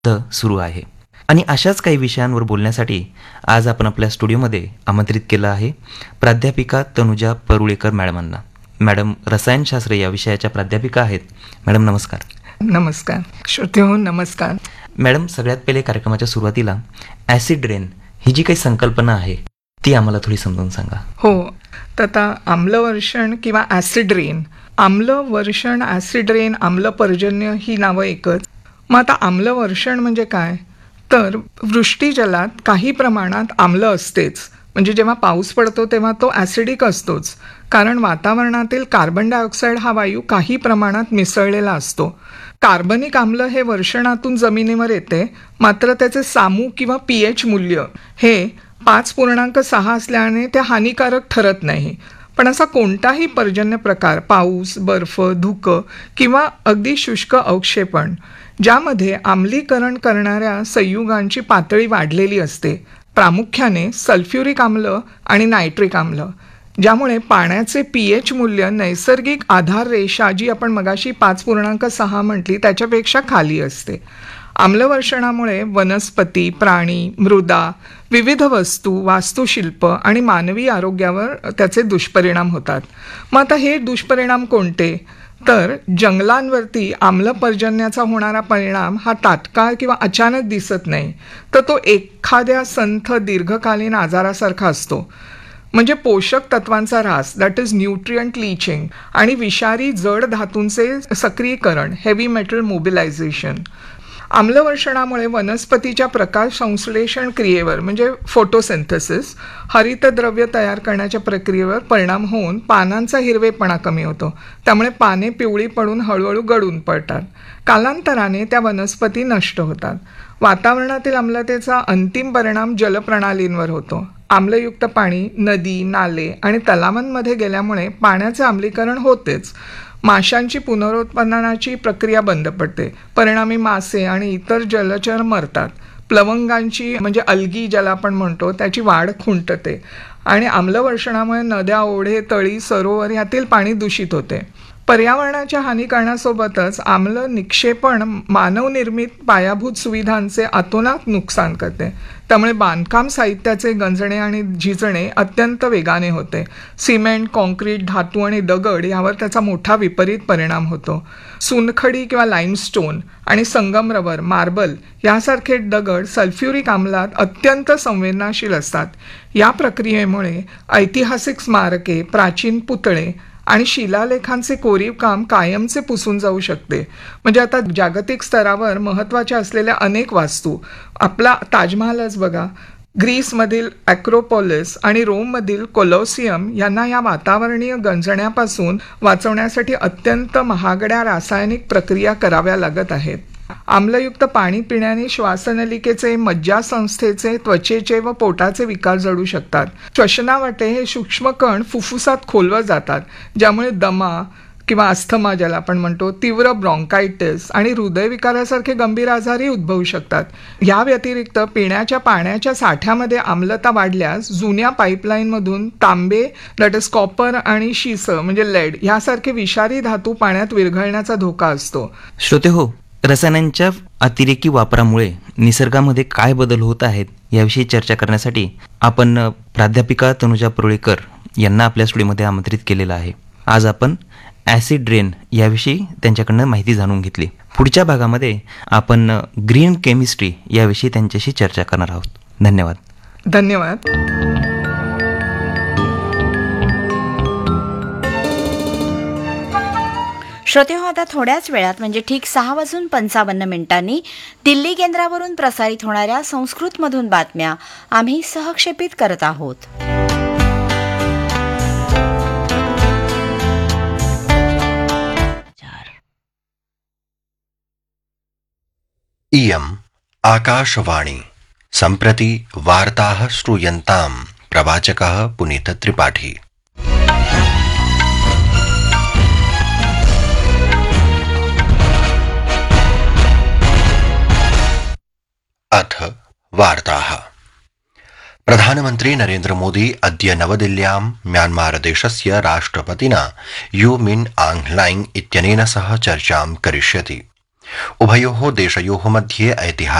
सुरू आहे आणि अशाच काही विषयांवर बोलण्यासाठी आज आपण आपल्या स्टुडिओमध्ये आमंत्रित केलं आहे प्राध्यापिका तनुजा परुळेकर मॅडमांना. मॅडम रसायनशास्त्र या विषयाच्या प्राध्यापिका आहेत. मॅडम नमस्कार. नमस्कार श्रोतेहो, नमस्कार. मॅडम, सगळ्यात पहिले कार्यक्रमाच्या सुरुवातीला ॲसिड रेन ही जी काही संकल्पना आहे ती आम्हाला थोडी समजून सांगा. हो, तर आता आम्लवर्षण किंवा ॲसिड रेन, आम्लवर्षण, ॲसिड रेन, आम्लपर्जन्य ही नावं एकच. मग आता आम्लवर्षण म्हणजे काय, तर वृष्टीजलात काही प्रमाणात आम्ल असतेच. म्हणजे जेव्हा पाऊस पडतो तेव्हा तो ॲसिडिक असतोच, कारण वातावरणातील कार्बन डायऑक्साईड हा वायू काही प्रमाणात मिसळलेला असतो. कार्बनिक आम्ल हे वर्षणातून जमिनीवर येते, मात्र त्याचे सामू किंवा pH मूल्य हे 5.6 असल्याने ते हानिकारक ठरत नाही. पण असा कोणताही पर्जन्य प्रकार, पाऊस, बर्फ, धुकं किंवा अगदी शुष्क अवक्षेपण ज्यामध्ये आम्लीकरण करणाऱ्या संयुगांची पातळी वाढलेली असते, प्रामुख्याने सल्फ्युरिक आम्ल आणि नायट्रिक आम्ल, ज्यामुळे पाण्याचे pH मूल्य नैसर्गिक आधार रेषा जी आपण मगाशी 5.6 म्हटली त्याच्यापेक्षा खाली असते. आम्लवर्षणामुळे वनस्पती, प्राणी, मृदा, विविध वस्तू, वास्तुशिल्प आणि मानवी आरोग्यावर त्याचे दुष्परिणाम होतात. मग आता हे दुष्परिणाम कोणते, तर जंगलांवरती आम्लपर्जन्याचा होणारा परिणाम हा तात्काळ किंवा अचानक दिसत नाही, तर तो एखाद्या संथ दीर्घकालीन आजारासारखा असतो. म्हणजे पोषक तत्वांचा ऱ्हास, दॅट इज न्यूट्रियंट लीचिंग, आणि विषारी जड धातूंचे सक्रियकरण, हेवी मेटल मोबिलायझेशन. आम्लवर्षणामुळे वनस्पतीच्या प्रकाश संश्लेषण क्रियेवर म्हणजे फोटोसिंथेसिस, हरितद्रव्य तयार करण्याच्या प्रक्रियेवर परिणाम होऊन पानांचा हिरवेपणा कमी होतो. त्यामुळे पाने पिवळी पडून हळूहळू गळून पडतात. कालांतराने त्या वनस्पती नष्ट होतात. वातावरणातील आम्लतेचा अंतिम परिणाम जलप्रणालींवर होतो. आम्लयुक्त पाणी नदी, नाले आणि तलावांमध्ये गेल्यामुळे पाण्याचे आम्लीकरण होतेच. माशांची पुनरुत्पादनाची प्रक्रिया बंद पडते, परिणामी मासे आणि इतर जलचर मरतात. प्लवंगांची म्हणजे अल्गी ज्याला आपण म्हणतो त्याची वाढ खुंटते आणि आम्लवर्षणामुळे नद्या, ओढे, तळी, सरोवर यातील पाणी दूषित होते. पर्यावरणाच्या हानी करण्यासोबतच आम्ल निक्षेपण मानवनिर्मित पायाभूत सुविधांचे अतोनात नुकसान करते. त्यामुळे बांधकाम साहित्याचे गंजणे आणि झिजणे अत्यंत वेगाने होते. सिमेंट, कॉन्क्रीट, धातू आणि दगड यावर त्याचा मोठा विपरीत परिणाम होतो. चुनखडी किंवा लाईमस्टोन आणि संगमरवर, मार्बल यासारखे दगड सल्फ्युरिक आम्लात अत्यंत संवेदनशील असतात. या प्रक्रियेमुळे ऐतिहासिक स्मारके, प्राचीन पुतळे आणि शिलालेखांचे कोरीव काम कायमचे पुसून जाऊ शकते. म्हणजे आता जागतिक स्तरावर महत्त्वाच्या असलेल्या अनेक वास्तू, आपला ताजमहालच बघा, ग्रीसमधील ॲक्रोपोलिस आणि रोममधील कोलोसियम यांना या वातावरणीय गंजण्यापासून वाचवण्यासाठी अत्यंत महागड्या रासायनिक प्रक्रिया कराव्या लागत आहेत. आम्लयुक्त पाणी पिण्याने श्वासनलिकेचे, मज्जासंस्थेचे, त्वचेचे व पोटाचे विकार जडू शकतात. श्वसनावाटे हे सूक्ष्म कण फुफ्फुसात खोलवर जातात, ज्यामुळे दमा किंवा अस्थमा ज्याला आपण म्हणतो, तीव्र ब्रॉन्कायटिस आणि हृदयविकारासारखे गंभीर आजारही उद्भवू शकतात. या व्यतिरिक्त पिण्याच्या पाण्याच्या साठ्यामध्ये आम्लता वाढल्यास जुन्या पाईपलाईनमधून तांबे, दॅट इज कॉपर, आणि शिस म्हणजे लेड यासारखे विषारी धातू पाण्यात विरघळण्याचा धोका असतो. श्रोते हो, रसायनांच्या अतिरेकी वापरामुळे निसर्गामध्ये काय बदल होत आहेत याविषयी चर्चा करण्यासाठी आपण प्राध्यापिका तनुजा परुळेकर यांना आपल्या स्टुडिओमध्ये आमंत्रित केलेलं आहे. आज आपण ॲसिड रेन याविषयी त्यांच्याकडनं माहिती जाणून घेतली. पुढच्या भागामध्ये आपण ग्रीन केमिस्ट्री याविषयी त्यांच्याशी चर्चा करणार आहोत. धन्यवाद. धन्यवाद. श्रोते हो, आता थोड्याच वेळात म्हणजे ठीक 6:55 दिल्ली केंद्रावरून प्रसारित होणाऱ्या संस्कृतमधून बातम्या आम्ही सहक्षेपित करत आहोत. इयम् आकाशवाणी सम्प्रति वार्ताः श्रूयन्ताम्. प्रवाचकः पुनीत त्रिपाठी. अथ वार्ताः. प्रधानमन्त्री नरेन्द्र मोदी अद्य नवदिल्ल्यां म्यांमार देशस्य राष्ट्रपतिना यू मिन आङ् ह्लाइङ् इत्यनेन सह चर्चां करिष्यति. उभयोः देशयोः मध्ये ऐतिहासिक